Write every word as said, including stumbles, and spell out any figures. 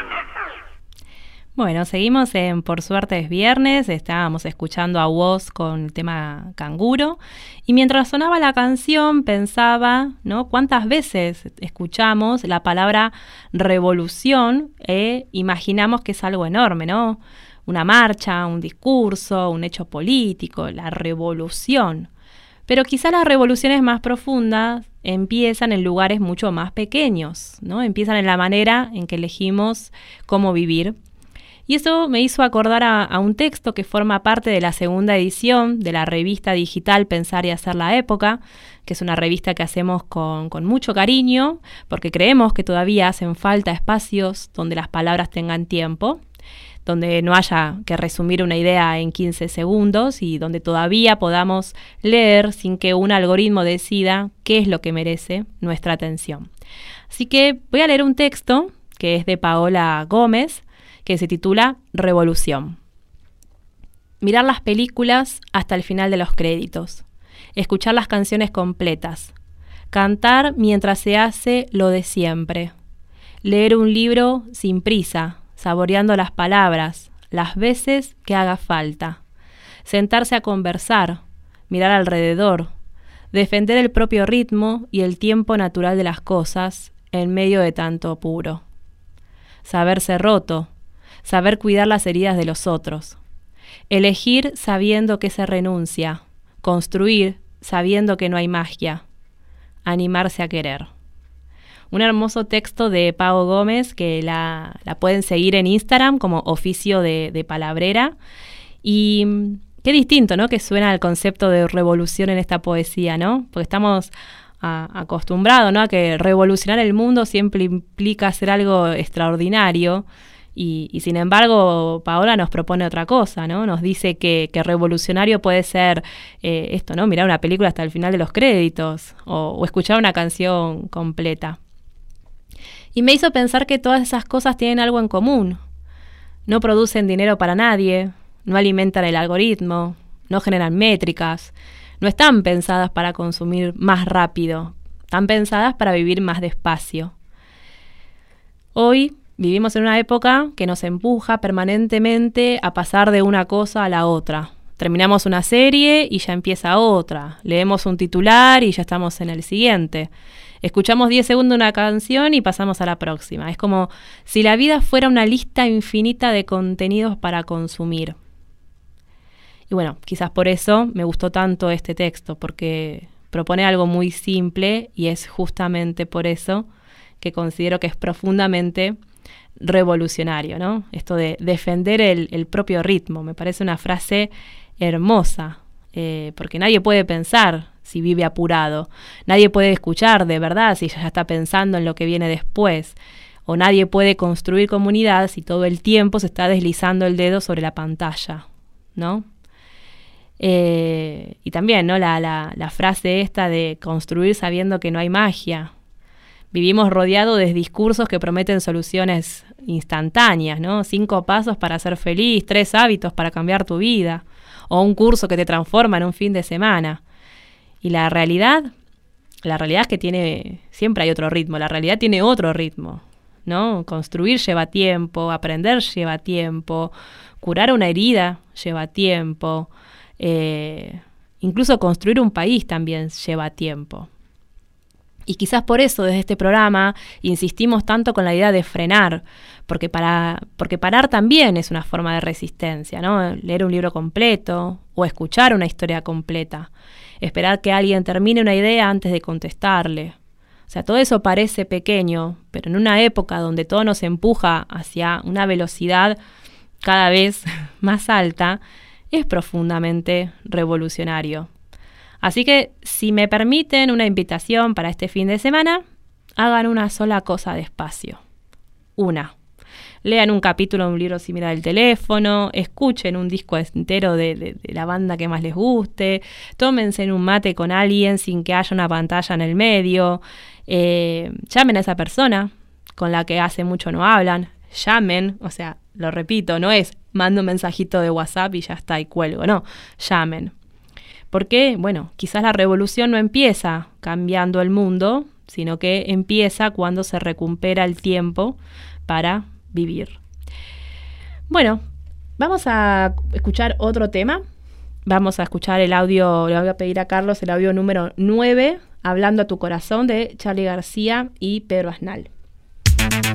Bueno, seguimos en Por Suerte es Viernes, estábamos escuchando a Woz con el tema Canguro, y mientras sonaba la canción pensaba, ¿no?, cuántas veces escuchamos la palabra revolución e imaginamos que es algo enorme, ¿no? Una marcha, un discurso, un hecho político, la revolución. Pero quizá las revoluciones más profundas empiezan en lugares mucho más pequeños, ¿no? Empiezan en la manera en que elegimos cómo vivir. Y eso me hizo acordar a, a un texto que forma parte de la segunda edición de la revista digital Pensar y Hacer la Época, que es una revista que hacemos con, con mucho cariño, porque creemos que todavía hacen falta espacios donde las palabras tengan tiempo, donde no haya que resumir una idea en quince segundos y donde todavía podamos leer sin que un algoritmo decida qué es lo que merece nuestra atención. Así que voy a leer un texto que es de Paola Gómez, que se titula Revolución. Mirar las películas hasta el final de los créditos, escuchar las canciones completas, cantar mientras se hace lo de siempre, leer un libro sin prisa, saboreando las palabras, las veces que haga falta, sentarse a conversar, mirar alrededor, defender el propio ritmo y el tiempo natural de las cosas en medio de tanto apuro, saberse roto, saber cuidar las heridas de los otros, elegir sabiendo que se renuncia, construir sabiendo que no hay magia, animarse a querer. Un hermoso texto de Pau Gómez que la, la pueden seguir en Instagram como Oficio de, de Palabrera. Y qué distinto, ¿no?, que suena el concepto de revolución en esta poesía, ¿no? Porque estamos a, acostumbrados, ¿no?, a que revolucionar el mundo siempre implica hacer algo extraordinario. Y, y sin embargo, Paola nos propone otra cosa, ¿no? Nos dice que, que revolucionario puede ser eh, esto, ¿no? Mirar una película hasta el final de los créditos o, o escuchar una canción completa. Y me hizo pensar que todas esas cosas tienen algo en común. No producen dinero para nadie, no alimentan el algoritmo, no generan métricas, no están pensadas para consumir más rápido, están pensadas para vivir más despacio. Hoy vivimos en una época que nos empuja permanentemente a pasar de una cosa a la otra. Terminamos una serie y ya empieza otra. Leemos un titular y ya estamos en el siguiente. Escuchamos diez segundos una canción y pasamos a la próxima. Es como si la vida fuera una lista infinita de contenidos para consumir. Y bueno, quizás por eso me gustó tanto este texto, porque propone algo muy simple y es justamente por eso que considero que es profundamente revolucionario, ¿no? Esto de defender el, el propio ritmo, me parece una frase hermosa, eh, porque nadie puede pensar si vive apurado, nadie puede escuchar de verdad si ya está pensando en lo que viene después, o nadie puede construir comunidad si todo el tiempo se está deslizando el dedo sobre la pantalla, ¿no? Eh, y también, ¿no?, la, la, la frase esta de construir sabiendo que no hay magia. Vivimos rodeados de discursos que prometen soluciones instantáneas, ¿no? Cinco pasos para ser feliz, tres hábitos para cambiar tu vida, o un curso que te transforma en un fin de semana. Y la realidad, la realidad es que tiene, siempre hay otro ritmo, la realidad tiene otro ritmo, ¿no? Construir lleva tiempo, aprender lleva tiempo, curar una herida lleva tiempo, eh, incluso construir un país también lleva tiempo. Y quizás por eso desde este programa insistimos tanto con la idea de frenar, porque, para, porque parar también es una forma de resistencia, ¿no? Leer un libro completo o escuchar una historia completa, esperar que alguien termine una idea antes de contestarle. O sea, todo eso parece pequeño, pero en una época donde todo nos empuja hacia una velocidad cada vez más alta, es profundamente revolucionario. Así que, si me permiten una invitación para este fin de semana, hagan una sola cosa despacio. Una. Lean un capítulo de un libro sin mirar el teléfono, escuchen un disco entero de, de, de la banda que más les guste, tómense un mate con alguien sin que haya una pantalla en el medio, eh, llamen a esa persona con la que hace mucho no hablan, llamen, o sea, lo repito, no es mando un mensajito de WhatsApp y ya está y cuelgo, no, llamen. Porque, bueno, quizás la revolución no empieza cambiando el mundo, sino que empieza cuando se recupera el tiempo para vivir. Bueno, vamos a escuchar otro tema. Vamos a escuchar el audio, le voy a pedir a Carlos el audio número nueve, Hablando a tu corazón, de Charly García y Pedro Aznar.